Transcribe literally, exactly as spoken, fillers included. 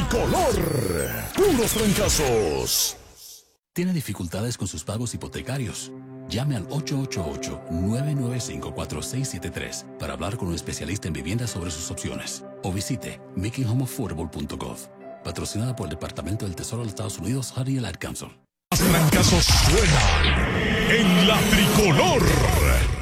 tricolor. Puros trancazos. ¿Tiene dificultades con sus pagos hipotecarios? Llame al ocho ocho ocho, nueve nueve cinco, cuatro seis siete tres para hablar con un especialista en vivienda sobre sus opciones. O visite making home affordable punto gov. Patrocinada por el Departamento del Tesoro de los Estados Unidos, Harry el Ad Council. Los trancazos suenan en la tricolor.